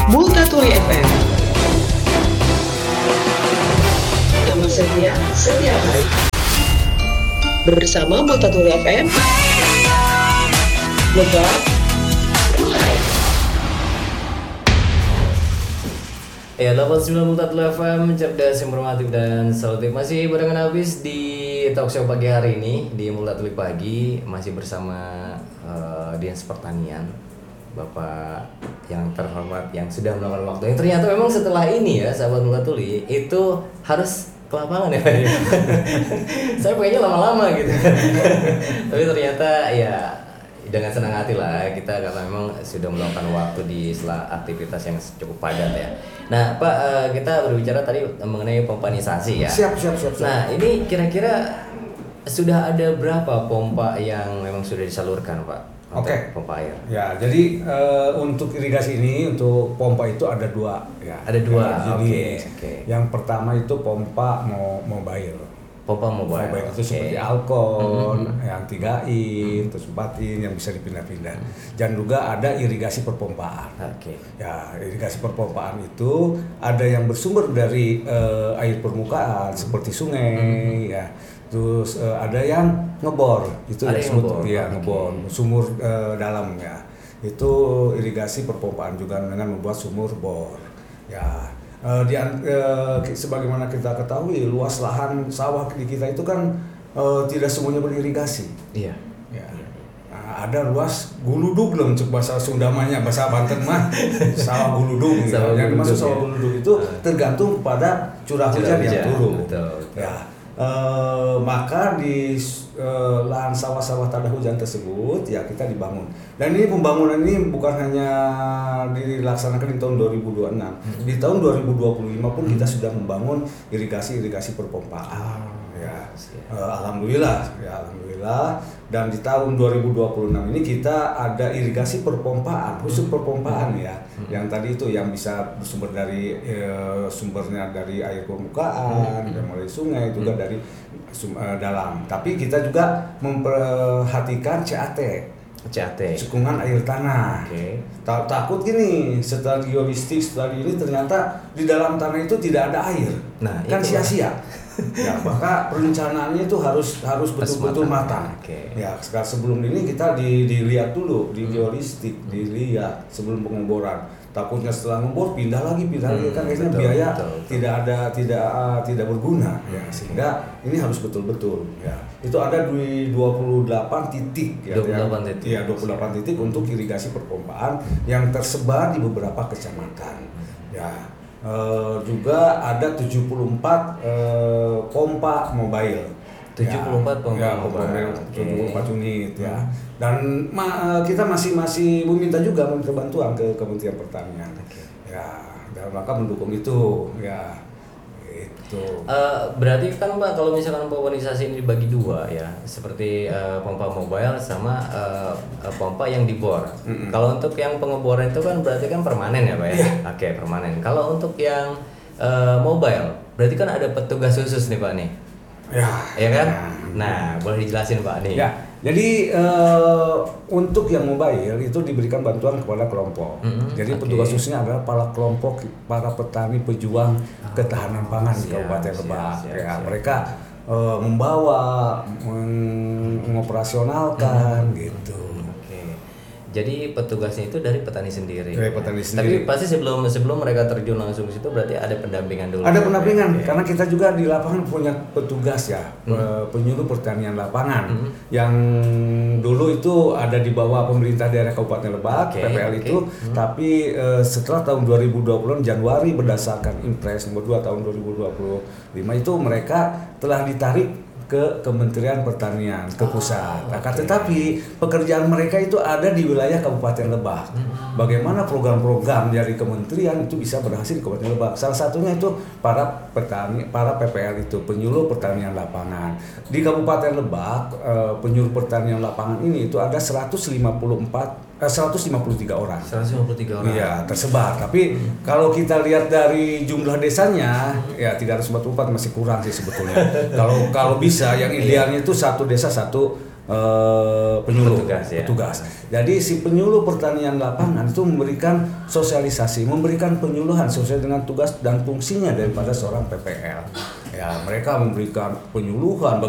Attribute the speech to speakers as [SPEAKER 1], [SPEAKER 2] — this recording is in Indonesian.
[SPEAKER 1] Multatuli FM. Teman setia setiap hari. Bersama Multatuli FM. Lebak.
[SPEAKER 2] Ya, 89 Multatuli FM, cerdas, informatif, dan solutif. Masih barengan habis di talkshow pagi hari ini di Multatuli Pagi. Masih bersama Dinas Pertanian, Bapak yang terhormat yang sudah melakukan waktu. Yang ternyata memang setelah ini ya, sahabat Multatuli, itu harus ke lapangan ya Pak. Saya pengennya lama-lama gitu. Tapi ternyata ya dengan senang hati lah kita, karena memang sudah meluangkan waktu di sela aktivitas yang cukup padat ya. Nah Pak, kita berbicara tadi mengenai pompanisasi ya.
[SPEAKER 3] Siap.
[SPEAKER 2] Nah ini kira-kira sudah ada berapa pompa yang memang sudah disalurkan Pak?
[SPEAKER 3] Oke.
[SPEAKER 2] Pompa air.
[SPEAKER 3] Ya, jadi untuk irigasi ini, untuk pompa itu ada dua ya.
[SPEAKER 2] Ada dua.
[SPEAKER 3] Jadi
[SPEAKER 2] Oke.
[SPEAKER 3] yang pertama itu pompa mobile.
[SPEAKER 2] Pompa mobile.
[SPEAKER 3] Mobile itu seperti Alkon, yang 3in, terus 4in yang bisa dipindah-pindah. Dan juga ada irigasi perpompaan.
[SPEAKER 2] Oke.
[SPEAKER 3] Ya, irigasi perpompaan itu ada yang bersumber dari air permukaan seperti sungai ya. Terus ada yang ngebor, itu
[SPEAKER 2] ada
[SPEAKER 3] disebut
[SPEAKER 2] ngebor,
[SPEAKER 3] ngebor, sumur dalam ya. Itu irigasi perpompaan juga dengan membuat sumur bor. Ya, sebagaimana kita ketahui, luas lahan sawah di kita itu kan tidak semuanya beririgasi.
[SPEAKER 2] Iya.
[SPEAKER 3] Ya. Nah, ada luas guludug loh, untuk bahasa Sundamanya, bahasa Banten mah sawah guludug. Yang dimaksud sawah guludug itu tergantung pada curah hujan yang turun.
[SPEAKER 2] Betul.
[SPEAKER 3] Ya. Maka di lahan sawah-sawah tanda hujan tersebut ya kita dibangun. Dan ini pembangunan ini bukan hanya dilaksanakan di tahun 2026. Di tahun 2025 pun kita sudah membangun irigasi perpompaan. Alhamdulillah. Dan di tahun 2026 ini kita ada irigasi perpompaan, khusus perpompaan ya. Yang tadi itu yang bisa bersumber dari sumbernya dari air permukaan, mulai sungai juga dari dalam. Tapi kita juga memperhatikan CAT, cekungan air tanah.
[SPEAKER 2] Okay.
[SPEAKER 3] Takut gini, setelah geolistik setelah ini ternyata di dalam tanah itu tidak ada air.
[SPEAKER 2] Nah,
[SPEAKER 3] kan
[SPEAKER 2] itu
[SPEAKER 3] sia-sia. Ya, maka perencanaannya itu harus betul-betul matang.
[SPEAKER 2] Okay.
[SPEAKER 3] Ya, sekarang sebelum ini kita dilihat dulu di geolistik, dilihat sebelum pengeboran. Takutnya setelah ngebor pindah lagi kan akhirnya biaya tidak berguna ya, sehingga ini harus betul-betul ya. Itu ada di 28 titik ya.
[SPEAKER 2] 28 titik.
[SPEAKER 3] Ya, 28 titik untuk irigasi perpompaan yang tersebar di beberapa kecamatan. Ya. Juga ada 74 pompa mobile.
[SPEAKER 2] 74 pompa mobile.
[SPEAKER 3] 74 unit ya. Dan kita masih meminta bantuan ke Kementerian Pertanian. Ya, dan maka mendukung itu ya. Itu.
[SPEAKER 2] Berarti kan Pak, kalau misalkan pompanisasi ini dibagi dua ya, seperti pompa mobile sama pompa yang dibor. Kalau untuk yang pengeboran itu kan berarti kan permanen ya Pak ya? Oke, permanen. Kalau untuk yang mobile, berarti kan ada petugas khusus nih Pak nih. Ya kan? Nah, boleh dijelasin Pak nih.
[SPEAKER 3] Ya, jadi untuk yang mobile itu diberikan bantuan kepada kelompok. Jadi petugas khususnya adalah para petani pejuang ketahanan pangan di Kabupaten Lebak. Mereka membawa, mengoperasionalkan gitu.
[SPEAKER 2] Jadi petugasnya itu dari petani sendiri.
[SPEAKER 3] Tapi
[SPEAKER 2] pasti sebelum mereka terjun langsung ke situ berarti ada pendampingan dulu.
[SPEAKER 3] Ada pendampingan karena kita juga di lapangan punya petugas ya, penyuluh pertanian lapangan yang dulu itu ada di bawah pemerintah daerah Kabupaten Lebak, PPL itu. Tapi setelah tahun 2020 Januari berdasarkan Impres nomor 2 tahun 2025 itu mereka telah ditarik ke Kementerian Pertanian ke pusat. Tetapi pekerjaan mereka itu ada di wilayah Kabupaten Lebak. Bagaimana program-program dari kementerian itu bisa berhasil di Kabupaten Lebak? Salah satunya itu para petani, para PPL itu penyuluh pertanian lapangan. Di Kabupaten Lebak penyuluh pertanian lapangan ini itu ada 153 orang.
[SPEAKER 2] 153 orang.
[SPEAKER 3] Iya, tersebar. Tapi kalau kita lihat dari jumlah desanya, ya 344 masih kurang sih sebetulnya. Kalau bisa yang idealnya itu satu desa satu penyuluh
[SPEAKER 2] Petugas, ya.
[SPEAKER 3] Jadi si penyuluh pertanian lapangan itu memberikan sosialisasi, memberikan penyuluhan sesuai dengan tugas dan fungsinya daripada seorang PPL. Ya, mereka memberikan penyuluhan